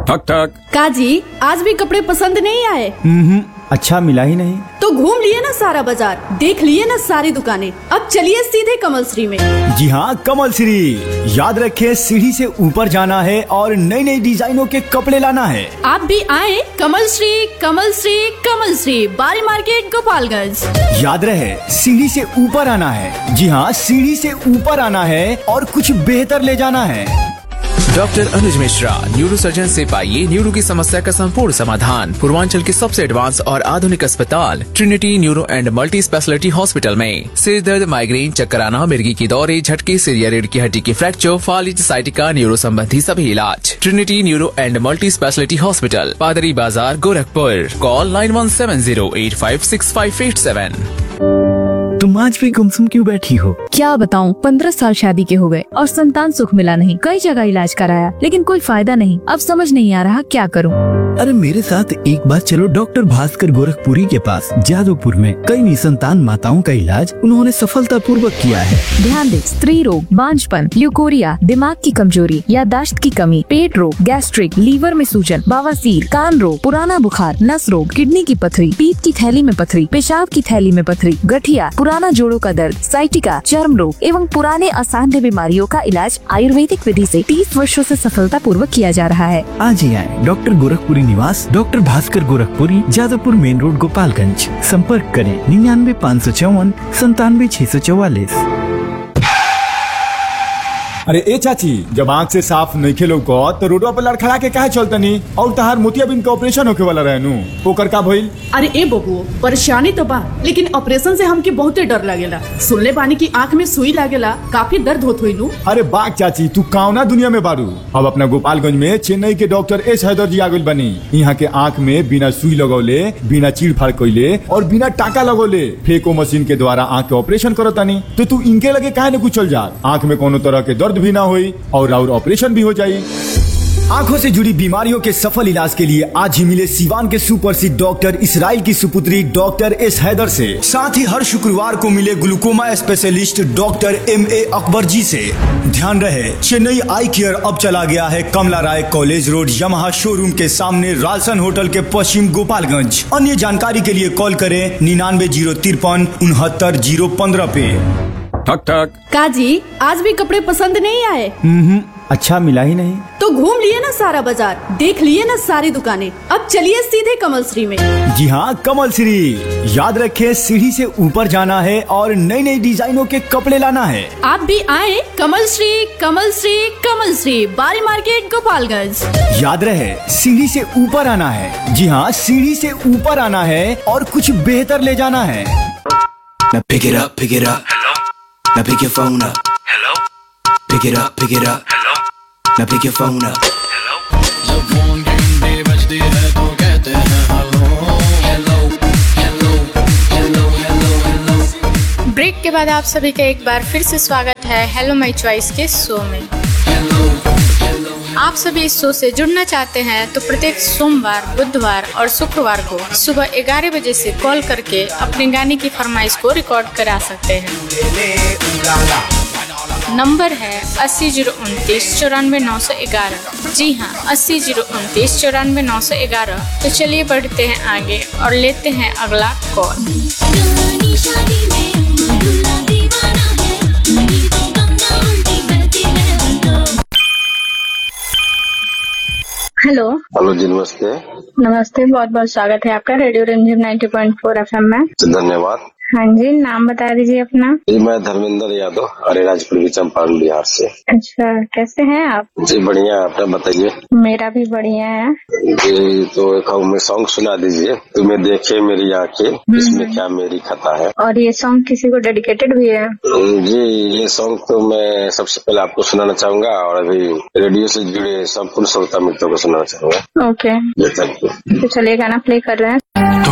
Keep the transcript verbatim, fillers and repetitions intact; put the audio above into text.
ठक ठक। काजी, आज भी कपड़े पसंद नहीं आए? हम्म, अच्छा मिला ही नहीं। तो घूम लिए ना सारा बाजार, देख लिए ना सारी दुकानें, अब चलिए सीधे कमल श्री में। जी हाँ, कमल श्री। याद रखे, सीढ़ी से ऊपर जाना है और नई नई डिजाइनों के कपड़े लाना है। आप भी आए कमल श्री, कमल श्री, कमल श्री, बारी मार्केट, गोपालगंज। याद रहे, सीढ़ी से ऊपर आना है। जी हाँ, सीढ़ी से ऊपर आना है और कुछ बेहतर ले जाना है। डॉक्टर अनुज मिश्रा, न्यूरो सर्जन से पाइए न्यूरो की समस्या का संपूर्ण समाधान। पूर्वांचल के सबसे एडवांस और आधुनिक अस्पताल Trinity neuro and multi speciality hospital में सिर दर्द, माइग्रेन, चक्कर आना, मिर्गी की दौरे, झटके, सिर या रीढ़ की हड्डी की फ्रैक्चर, फालिज, साइटिका, न्यूरो संबंधी सभी इलाज। Trinity neuro and multi speciality hospital, पादरी बाजार, Gorakhpur. Call nine one seven zero eight five six five eight seven. तुम आज भी गुमसुम क्यों बैठी हो? क्या बताऊं, पंद्रह साल शादी के हो गए और संतान सुख मिला नहीं। कई जगह इलाज कराया लेकिन कोई फायदा नहीं। अब समझ नहीं आ रहा क्या करूं। अरे मेरे साथ एक बार चलो डॉक्टर भास्कर गोरखपुरी के पास। जादवपुर में कई निसंतान माताओं का इलाज उन्होंने सफलता पूर्वक किया है। ध्यान दे, स्त्री रोग, बांझपन, ल्यूकोरिया, दिमाग की कमजोरी, याददाश्त की कमी, पेट रोग, गैस्ट्रिक, लीवर में सूजन, बवासीर, कान रोग, पुराना बुखार, नस रोग, किडनी की पथरी, पीत की थैली में पथरी, पेशाब की थैली में पथरी, गठिया, पुराना जोड़ों का दर्द, साइटिका, चर्म रोग एवं पुराने असाध्य बीमारियों का इलाज आयुर्वेदिक विधि से तीस वर्षों से सफलता पूर्वक किया जा रहा है। आज ही आए डॉक्टर गोरखपुरी निवास, doctor Bhaskar Gorakhpuri, Jadavpur main road, Gopalganj. संपर्क करें निन्यानवे पाँच सौ चौवन संतानवे छह सौ चौवालीस। अरे ए चाची, जब आँख से साफ नहीं खेलो को तो रोडवा पर लड़खड़ा के काहे चलतनी? और तहार मोतियाबिंद के ऑपरेशन होके वाला रहनु, ओकर का भइल? अरे ए बबू, परेशानी तो बा, लेकिन ऑपरेशन से हमके बहुते डर लगेला। सुनले बानी की आँख में सुई लागेला, काफी दर्द होत होई नु। अरे बाग चाची, तू कौना दुनिया में बारू? अब अपना गोपालगंज में चेन्नई के डॉक्टर एस हैदर जी आ गइल बनी। यहाँ के आँख में बिना सुई लगौले, बिना चीड़ फाड़ कइले और बिना टाका लगौले फेको मशीन के द्वारा आँख के ऑपरेशन करतानी। तो तू इनके लगे काहे न कुछ चल जा? आँख में कोनो तरह के दर्द भी ना होई और और ऑपरेशन भी हो जाये। आंखों से जुड़ी बीमारियों के सफल इलाज के लिए आज ही मिले सीवान के सुप्रसिद्ध डॉक्टर इसराइल की सुपुत्री डॉक्टर एस हैदर से। साथ ही हर शुक्रवार को मिले glaucoma specialist doctor M A Akbar जी से। ध्यान रहे, चेन्नई आई केयर अब चला गया है कमला राय कॉलेज रोड, यमहा शोरूम के सामने, रालसन होटल के पश्चिम, गोपालगंज। अन्य जानकारी के लिए कॉल करें निन्यानवे जीरो तिरपन उनहत्तर जीरो पंद्रह पे। ठक ठक। काजी, आज भी कपड़े पसंद नहीं आए? हम्म, अच्छा मिला ही नहीं। तो घूम लिए ना सारा बाजार, देख लिए ना सारी दुकानें, अब चलिए सीधे कमल श्री में। जी हाँ, कमल श्री। याद रखे, सीढ़ी से ऊपर जाना है और नई नई डिजाइनों के कपड़े लाना है। आप भी आए कमल श्री, कमल श्री, कमल श्री, बारी मार्केट, गोपालगंज। याद रहे, सीढ़ी से ऊपर आना है। जी हाँ, सीढ़ी से ऊपर आना है और कुछ बेहतर ले जाना है। Now pick it up, pick it up. Hello. Now pick your phone up. Hello. Pick it up, pick it up. Hello. Now pick your phone up. Hello. जब फोन घंटे बजते हैं तो कहते हैं hello hello hello hello hello hello. Break के बाद आप सभी का एक बार फिर से स्वागत है हेलो माय चॉइस के शो में। आप सभी इस शो से जुड़ना चाहते हैं तो प्रत्येक सोमवार, बुधवार और शुक्रवार को सुबह ग्यारह बजे से कॉल करके अपने गाने की फरमाइश को रिकॉर्ड करा सकते हैं। नंबर है अस्सी जीरो उनतीस चौरानवे नौ सौ ग्यारह। जी हाँ, अस्सी जीरो उनतीस चौरानवे नौ सौ ग्यारह। तो चलिए बढ़ते हैं आगे और लेते हैं अगला कॉल। हेलो हेलो जी, नमस्ते। नमस्ते, बहुत बहुत स्वागत है आपका रेडियो रिमझिम नब्बे पॉइंट चार एफएम में। धन्यवाद। हाँ जी, नाम बता दीजिए अपना। जी, मैं धर्मेंद्र यादव, अरेराजपुर चंपारण, बिहार से। अच्छा, कैसे हैं आप? जी बढ़िया, अपना बताइए। मेरा भी बढ़िया है जी। तो एक हमें सॉन्ग सुना दीजिए, तुम्हें देखे मेरी आंखें, इसमें क्या मेरी खता है। और ये सॉन्ग किसी को डेडिकेटेड भी है? जी, ये सॉन्ग तो मैं सबसे पहले आपको सुनाना चाहूंगा और अभी रेडियो से जुड़े संपूर्ण श्रोता मित्रों को सुनाना चाहूंगा। Okay, thank you. तो चलिए गाना प्ले कर रहे हैं।